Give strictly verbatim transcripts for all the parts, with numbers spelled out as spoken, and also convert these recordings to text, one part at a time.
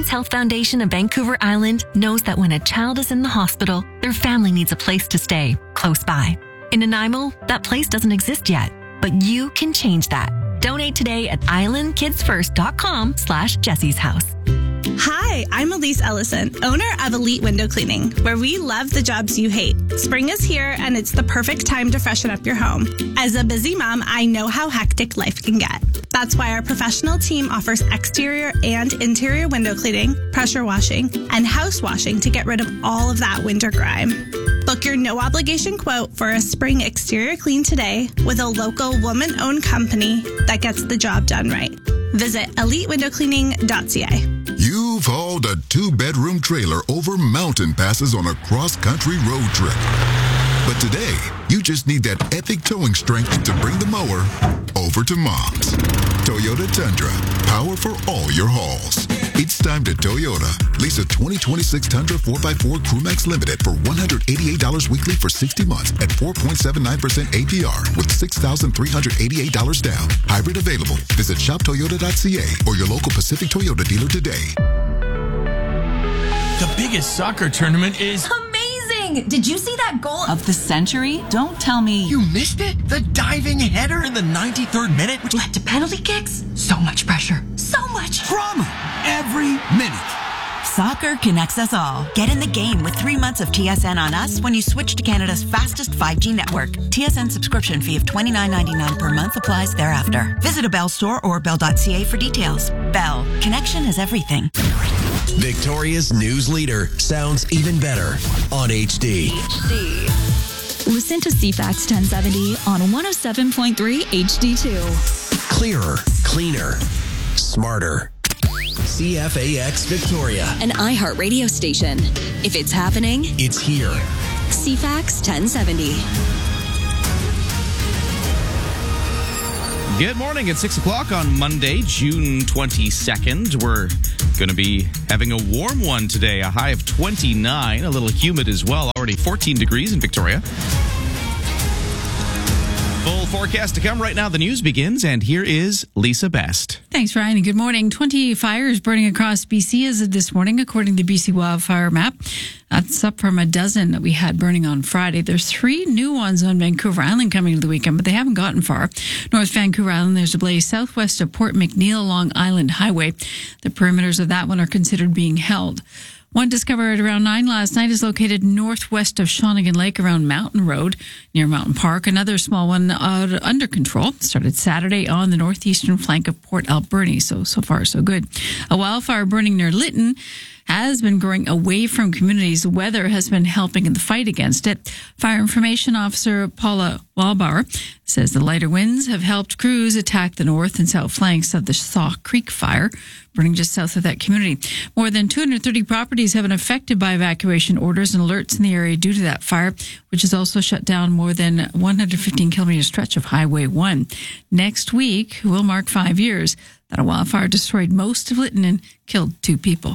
Children's Health Foundation of Vancouver Island knows that when a child is in the hospital, their family needs a place to stay close by. In Nanaimo, that place doesn't exist yet, but you can change that. Donate today at islandkidsfirst.com slash Jessie's house. Hi, I'm Elise Ellison, owner of Elite Window Cleaning, where we love the jobs you hate. Spring is here, and it's the perfect time to freshen up your home. As a busy mom, I know how hectic life can get. That's why our professional team offers exterior and interior window cleaning, pressure washing, and house washing to get rid of all of that winter grime. Book your no-obligation quote for a spring exterior clean today with a local woman-owned company that gets the job done right. Visit elite window cleaning dot c a. You've hauled a two-bedroom trailer over mountain passes on a cross-country road trip. But today, you just need that epic towing strength to bring the mower over to Mom's. Toyota Tundra, power for all your hauls. It's time to Toyota. Lease a twenty twenty-six Tundra four by four Crewmax Limited for one hundred eighty-eight dollars weekly for sixty months at four point seven nine percent A P R with six thousand three hundred eighty-eight dollars down. Hybrid available. Visit shop toyota dot c a or your local Pacific Toyota dealer today. The biggest soccer tournament is amazing! Did you see that goal of the century? Don't tell me. You missed it? The diving header in the ninety-third minute, which led to penalty kicks? So much pressure. So much drama every minute. Soccer connects us all. Get in the game with three months of T S N on us when you switch to Canada's fastest five G network. T S N subscription fee of twenty-nine ninety-nine per month applies thereafter. Visit a Bell store or bell dot c a for details. Bell. Connection is everything. Victoria's news leader sounds even better on H D. H D. Listen to C FAX ten seventy on one oh seven point three H D two. Clearer, cleaner, smarter. C F A X Victoria. An iHeart radio station. If it's happening, it's here. C FAX ten seventy. Good morning. It's six o'clock on Monday, June twenty-second. We're going to be having a warm one today, a high of twenty-nine, a little humid as well, already fourteen degrees in Victoria. Full forecast to come. Right now, the news begins, and here is Lisa Best. Thanks, Ryan, and good morning. twenty fires burning across B C as of this morning, according to the B C wildfire map. That's up from a dozen that we had burning on Friday. There's three new ones on Vancouver Island coming to the weekend, but they haven't gotten far. North Vancouver Island, there's a blaze southwest of Port McNeil along Island Highway. The perimeters of that one are considered being held. One discovered around nine last night is located northwest of Shawnigan Lake around Mountain Road near Mountain Park. Another small one uh, under control started Saturday on the northeastern flank of Port Alberni. So, so far, so good. A wildfire burning near Lytton has been growing away from communities. Weather has been helping in the fight against it. Fire Information Officer Paula Walbauer says the lighter winds have helped crews attack the north and south flanks of the Saw Creek fire, burning just south of that community. More than two hundred thirty properties have been affected by evacuation orders and alerts in the area due to that fire, which has also shut down more than one hundred fifteen kilometer stretch of Highway one. Next week will mark five years that a wildfire destroyed most of Lytton and killed two people.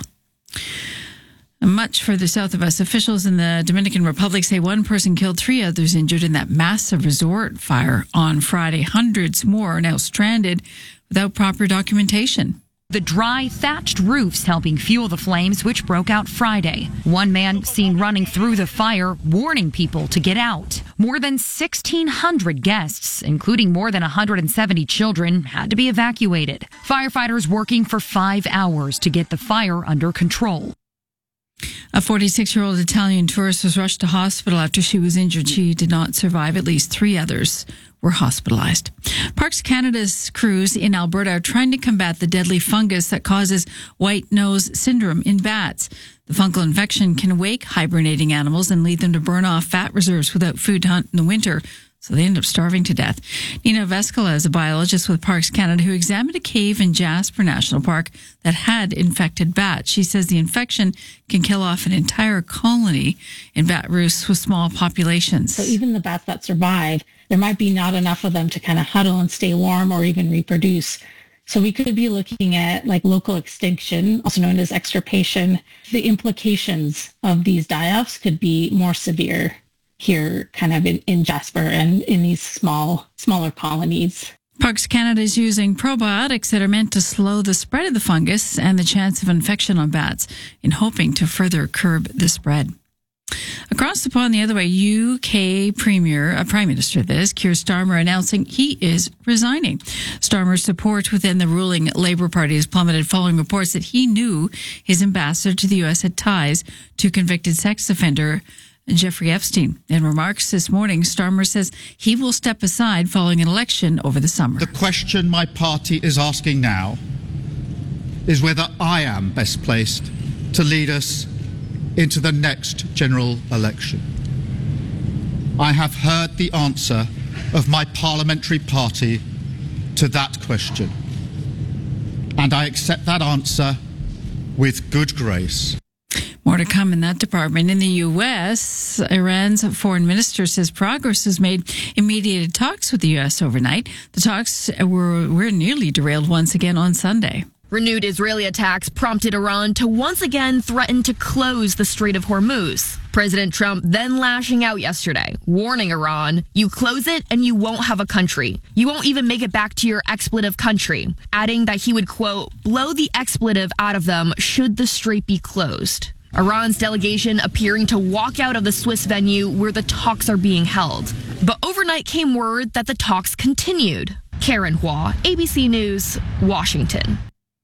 Much further south of us, officials in the Dominican Republic say one person killed, three others injured in that massive resort fire on Friday. Hundreds more are now stranded without proper documentation. The dry, thatched roofs helping fuel the flames, which broke out Friday. One man seen running through the fire, warning people to get out. More than sixteen hundred guests, including more than one hundred seventy children, had to be evacuated. Firefighters working for five hours to get the fire under control. A forty-six-year-old Italian tourist was rushed to hospital after she was injured. She did not survive. At least three others were hospitalized. Parks Canada's crews in Alberta are trying to combat the deadly fungus that causes white nose syndrome in bats. The fungal infection can wake hibernating animals and lead them to burn off fat reserves without food to hunt in the winter, so they end up starving to death. Nina Vescola is a biologist with Parks Canada who examined a cave in Jasper National Park that had infected bats. She says the infection can kill off an entire colony in bat roosts with small populations. So even the bats that survive, there might be not enough of them to kind of huddle and stay warm or even reproduce. So we could be looking at like local extinction, also known as extirpation. The implications of these die-offs could be more severe here kind of in, in Jasper and in these small, smaller colonies. Parks Canada is using probiotics that are meant to slow the spread of the fungus and the chance of infection on bats in hoping to further curb the spread. Across the pond the other way, U K Premier, uh, Prime Minister, that is, Keir Starmer, announcing he is resigning. Starmer's support within the ruling Labour Party has plummeted following reports that he knew his ambassador to the U S had ties to convicted sex offender Jeffrey Epstein. In remarks this morning, Starmer says he will step aside following an election over the summer. The question my party is asking now is whether I am best placed to lead us into the next general election. I have heard the answer of my parliamentary party to that question, and I accept that answer with good grace. More to come in that department. In the U S, Iran's foreign minister says progress was made in mediated talks with the U S overnight. The talks were, were nearly derailed once again on Sunday. Renewed Israeli attacks prompted Iran to once again threaten to close the Strait of Hormuz. President Trump then lashing out yesterday, warning Iran, you close it and you won't have a country. You won't even make it back to your expletive country, adding that he would, quote, blow the expletive out of them should the strait be closed. Iran's delegation appearing to walk out of the Swiss venue where the talks are being held. But overnight came word that the talks continued. Karen Hua, A B C News, Washington.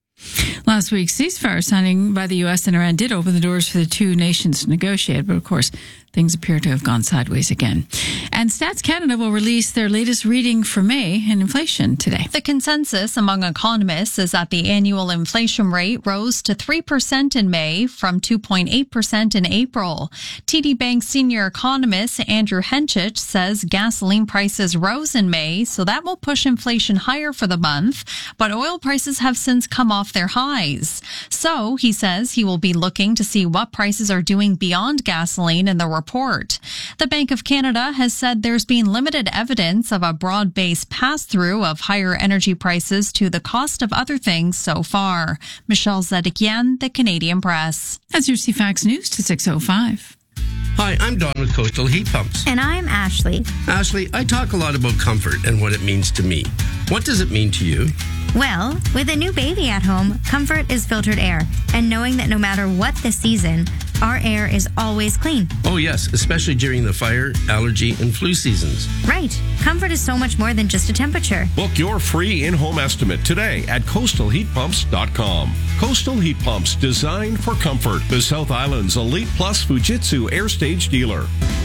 Last week's ceasefire signing by the U S and Iran did open the doors for the two nations to negotiate, but of course, things appear to have gone sideways again. And Stats Canada will release their latest reading for May in inflation today. The consensus among economists is that the annual inflation rate rose to three percent in May from two point eight percent in April. T D Bank senior economist Andrew Henchich says gasoline prices rose in May, so that will push inflation higher for the month, but oil prices have since come off their highs. So, he says he will be looking to see what prices are doing beyond gasoline in the report. The Bank of Canada has said there's been limited evidence of a broad-based pass-through of higher energy prices to the cost of other things so far. Michelle Zedekian, The Canadian Press. That's your C FAX News to six oh five. Hi, I'm Don with Coastal Heat Pumps. And I'm Ashley. Ashley, I talk a lot about comfort and what it means to me. What does it mean to you? Well, with a new baby at home, comfort is filtered air, and knowing that no matter what the season, our air is always clean. Oh yes, especially during the fire, allergy, and flu seasons. Right. Comfort is so much more than just a temperature. Book your free in-home estimate today at coastal heat pumps dot com. Coastal Heat Pumps, designed for comfort. The South Island's Elite Plus Fujitsu Air Stage dealer.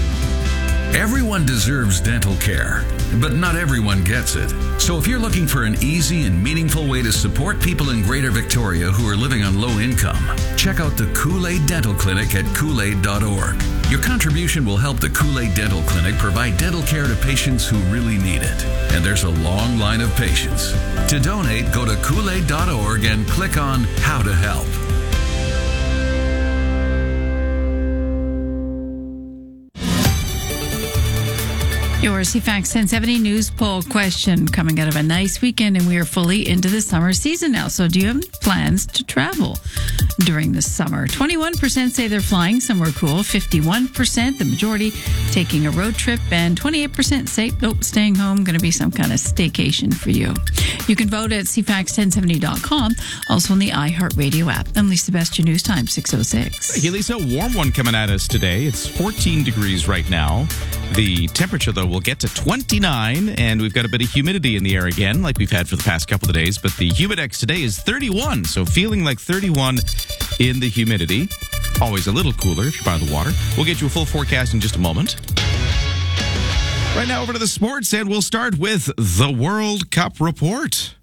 Everyone deserves dental care, but not everyone gets it. So if you're looking for an easy and meaningful way to support people in Greater Victoria who are living on low income, check out the Kool-Aid Dental Clinic at kool aid dot org. Your contribution will help the Kool-Aid Dental Clinic provide dental care to patients who really need it. And there's a long line of patients. To donate, go to kool aid dot org and click on How to Help. Your C FAX ten seventy news poll question coming out of a nice weekend, and we are fully into the summer season now. So do you have any plans to travel during the summer? twenty-one percent say they're flying somewhere cool, fifty-one percent, the majority, taking a road trip, and twenty-eight percent say, nope, staying home, going to be some kind of staycation for you. You can vote at c fax ten seventy dot com, also on the iHeartRadio app. I'm Lisa Best, your news time, six oh six. Hey, Lisa, warm one coming at us today. It's fourteen degrees right now. The temperature, though, will get to twenty-nine, and we've got a bit of humidity in the air again, like we've had for the past couple of days. But the humidex today is thirty-one, so feeling like thirty-one in the humidity. Always a little cooler if you're by the water. We'll get you a full forecast in just a moment. Right now, over to the sports, and we'll start with the World Cup report.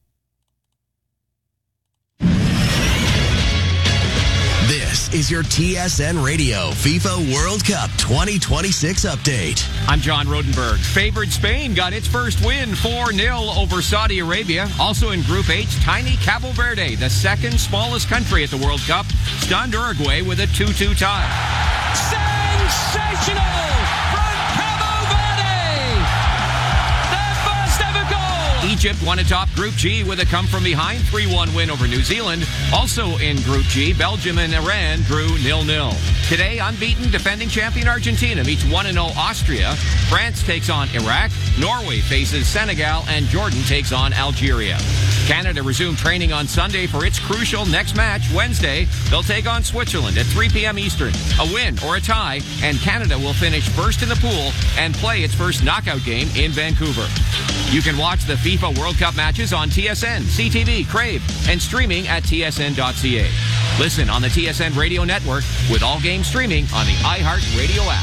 This is your T S N Radio FIFA World Cup twenty twenty-six update. I'm John Rodenberg. Favored Spain got its first win four nil over Saudi Arabia. Also in Group H, tiny Cabo Verde, the second smallest country at the World Cup, stunned Uruguay with a two two tie. Sensational from Cabo Verde! Their first ever goal! Each Egypt won atop Group G with a come-from-behind three one win over New Zealand. Also in Group G, Belgium and Iran drew nil nil. Today, unbeaten defending champion Argentina meets one and oh Austria. France takes on Iraq. Norway faces Senegal, and Jordan takes on Algeria. Canada resumed training on Sunday for its crucial next match. Wednesday, they'll take on Switzerland at three p.m. Eastern. A win or a tie, and Canada will finish first in the pool and play its first knockout game in Vancouver. You can watch the FIFA World Cup matches on T S N, C T V, Crave, and streaming at T S N dot C A. Listen on the T S N Radio Network with all games streaming on the iHeartRadio app.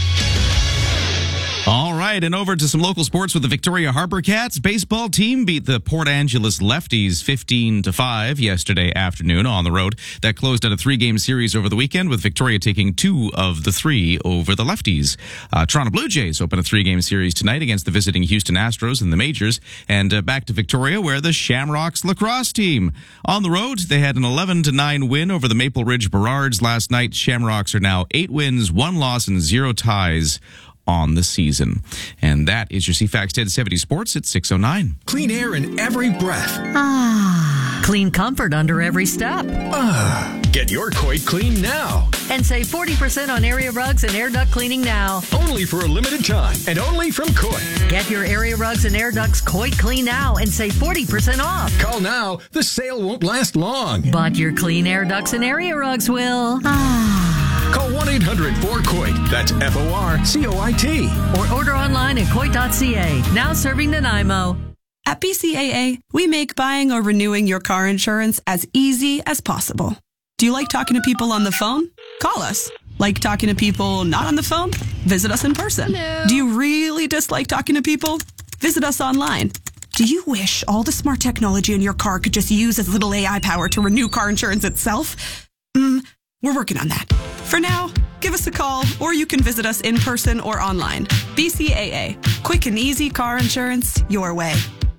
All right, and over to some local sports with the Victoria Harbour Cats. Baseball team beat the Port Angeles Lefties fifteen to five yesterday afternoon on the road. That closed out a three-game series over the weekend, with Victoria taking two of the three over the Lefties. Uh, Toronto Blue Jays open a three-game series tonight against the visiting Houston Astros in the majors. And uh, back to Victoria, where the Shamrocks lacrosse team on the road, they had an eleven to nine win over the Maple Ridge Burrards last night. Shamrocks are now eight wins, one loss, and zero ties on the season. And that is your C FAX ten seventy Sports at six oh nine. Clean air in every breath. Ah. Clean comfort under every step. Ah. Get your Coit clean now. And save forty percent on area rugs and air duct cleaning now. Only for a limited time and only from Coit. Get your area rugs and air ducts Coit clean now and save forty percent off. Call now. The sale won't last long. But your clean air ducts and area rugs will. Ah. Call one eight hundred four C O I T. That's F O R C O I T. Or order online at coit dot c a. Now serving Nanaimo. At B C A A, we make buying or renewing your car insurance as easy as possible. Do you like talking to people on the phone? Call us. Like talking to people not on the phone? Visit us in person. Hello. Do you really dislike talking to people? Visit us online. Do you wish all the smart technology in your car could just use as little A I power to renew car insurance itself? Mm, we're working on that. For now, give us a call, or you can visit us in person or online. B C A A. Quick and easy car insurance your way.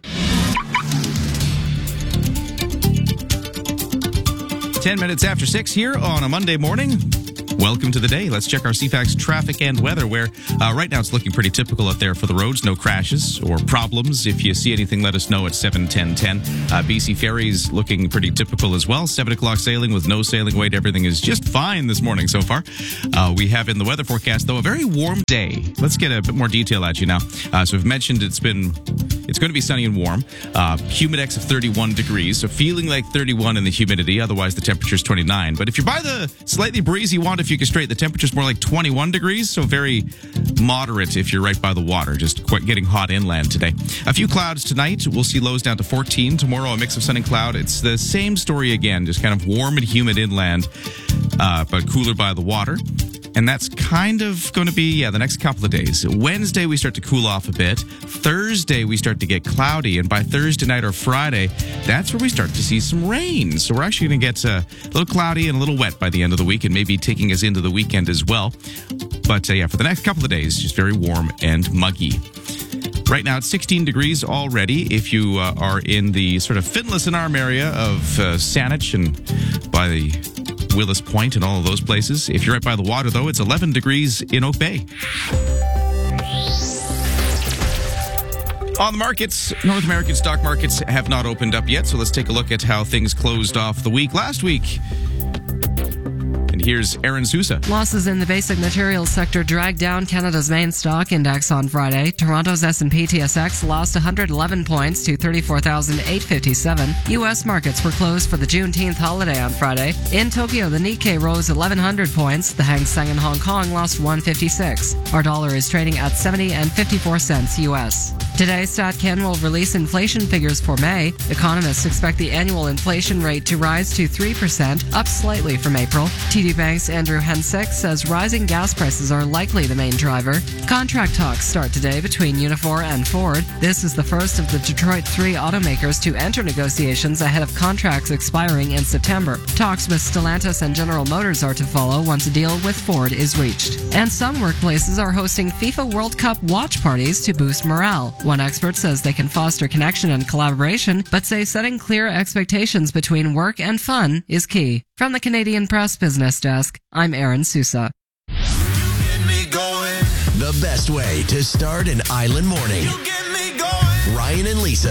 Ten minutes after six here on a Monday morning. Welcome to the day. Let's check our C FAX traffic and weather, where uh, right now it's looking pretty typical out there for the roads. No crashes or problems. If you see anything, let us know at seven ten ten. Uh, B C Ferries looking pretty typical as well. seven o'clock sailing with no sailing weight. Everything is just fine this morning so far. Uh, we have in the weather forecast, though, a very warm day. Let's get a bit more detail at you now. Uh, so we've mentioned it's been... It's going to be sunny and warm. Uh, humidex of thirty-one degrees, so feeling like thirty-one in the humidity. Otherwise, the temperature's twenty-nine. But if you're by the slightly breezy Wandafuka Strait, the temperature's more like twenty-one degrees, so very moderate if you're right by the water. Just quite getting hot inland today. A few clouds tonight. We'll see lows down to fourteen. Tomorrow, a mix of sun and cloud. It's the same story again, just kind of warm and humid inland, uh, but cooler by the water. And that's kind of going to be, yeah, the next couple of days. Wednesday, we start to cool off a bit. Thursday, we start to get cloudy. And by Thursday night or Friday, that's where we start to see some rain. So we're actually going to get uh, a little cloudy and a little wet by the end of the week, and maybe taking us into the weekend as well. But uh, yeah, for the next couple of days, just very warm and muggy. Right now, it's sixteen degrees already. If you uh, are in the sort of Finlayson and Arm area of uh, Saanich and by the Willis Point and all of those places. If you're right by the water, though, it's eleven degrees in Oak Bay. On the markets, North American stock markets have not opened up yet, so let's take a look at how things closed off the week last week. And here's Aaron Sousa. Losses in the basic materials sector dragged down Canada's main stock index on Friday. Toronto's S and P T S X lost one hundred eleven points to thirty-four thousand eight hundred fifty-seven. U S markets were closed for the Juneteenth holiday on Friday. In Tokyo, the Nikkei rose eleven hundred points. The Hang Seng in Hong Kong lost one hundred fifty-six. Our dollar is trading at seventy and fifty-four cents U S. Today, StatCan will release inflation figures for May. Economists expect the annual inflation rate to rise to three percent, up slightly from April. T D Bank's Andrew Hensick says rising gas prices are likely the main driver. Contract talks start today between Unifor and Ford. This is the first of the Detroit three automakers to enter negotiations ahead of contracts expiring in September. Talks with Stellantis and General Motors are to follow once a deal with Ford is reached. And some workplaces are hosting FIFA World Cup watch parties to boost morale. One expert says they can foster connection and collaboration, but say setting clear expectations between work and fun is key. From the Canadian Press Business Desk, I'm Aaron Sousa. The best way to start an island morning. Ryan and Lisa.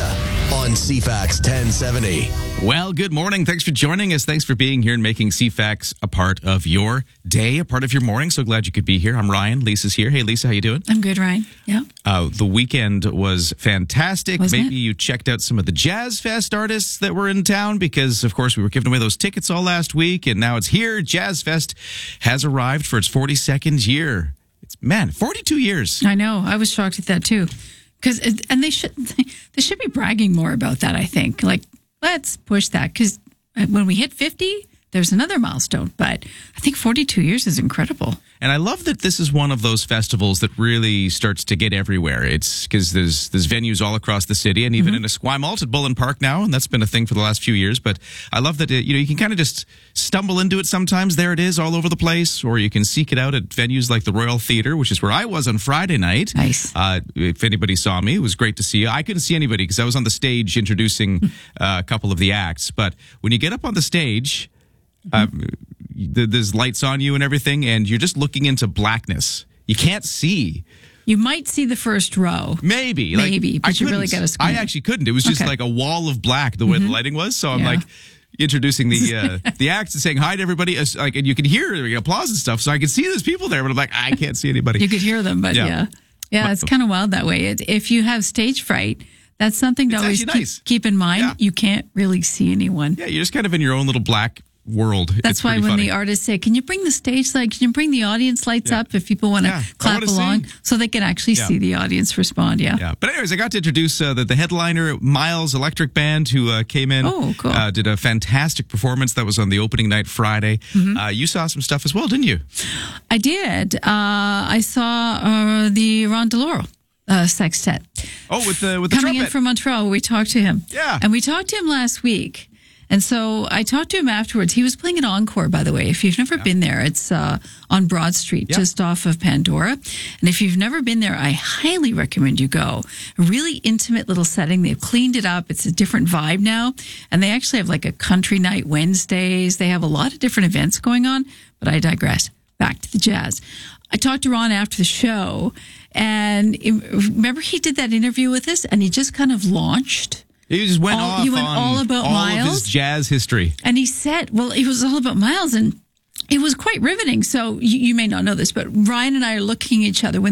on C FAX ten seventy. Well, good morning. Thanks for joining us. Thanks for being here and making C FAX a part of your day, a part of your morning. So glad you could be here. I'm Ryan. Lisa's here. Hey, Lisa, how you doing? I'm good, Ryan. Yeah. Uh, the weekend was fantastic. Wasn't Maybe it? you checked out some of the Jazz Fest artists that were in town because, of course, we were giving away those tickets all last week, and now it's here. Jazz Fest has arrived for its forty-second year. It's, man, forty-two years. I know. I was shocked at that too. Because and they should they should be bragging more about that. I think like let's push that because when we hit fifty, there's another milestone. But I think forty-two years is incredible. And I love that this is one of those festivals that really starts to get everywhere. It's because there's there's venues all across the city, and even mm-hmm. in Esquimalt at Bullen Park now, and that's been a thing for the last few years. But I love that it, you know you can kind of just stumble into it sometimes. There it is, all over the place, or you can seek it out at venues like the Royal Theatre, which is where I was on Friday night. Nice. Uh, if anybody saw me, it was great to see you. I couldn't see anybody because I was on the stage introducing uh, a couple of the acts. But when you get up on the stage. Mm-hmm. Uh, there's lights on you and everything, and you're just looking into blackness. You can't see. You might see the first row. Maybe. Maybe, like, but I you really couldn't. got to squint. I actually couldn't. It was just Okay. like a wall of black the way Mhm. the lighting was. So I'm Yeah. like introducing the uh, the acts and saying hi to everybody. As, like, and you can hear the applause and stuff. So I could see there's people there, but I'm like, I can't see anybody. You could hear them, but Yeah. yeah. Yeah, it's kind of wild that way. It, if you have stage fright, that's something to It's always actually keep, nice. keep in mind. Yeah. You can't really see anyone. Yeah, you're just kind of in your own little black world. That's It's why pretty when funny. the artists say, "Can you bring the stage light? Can you bring the audience lights Yeah. up?" If people want to Yeah, I clap wanna along, see. so they can actually Yeah. see the audience respond. Yeah. Yeah, but anyways, I got to introduce uh, the, the headliner, Miles Electric Band, who uh, came in. Oh, cool. Uh, did a fantastic performance. That was on the opening night Friday. Mhm. Uh, you saw some stuff as well, didn't you? I did. Uh, I saw uh, the Ron DeLauro uh, sextet. Oh, with the with the coming trumpet. in from Montreal. We talked to him. Yeah. And we talked to him last week. And so I talked to him afterwards. He was playing at Encore, by the way. If you've never been there, it's uh, on Broad Street, Yeah. just off of Pandora. And if you've never been there, I highly recommend you go. A really intimate little setting. They've cleaned it up. It's a different vibe now. And they actually have like a country night Wednesdays. They have a lot of different events going on. But I digress. Back to the jazz. I talked to Ron after the show. And remember he did that interview with us? And he just kind of launched. He just went All- off he went on all about all of Miles? his jazz history. And he said, well, it was all about Miles, and it was quite riveting. So you, you may not know this, but Ryan and I are looking at each other when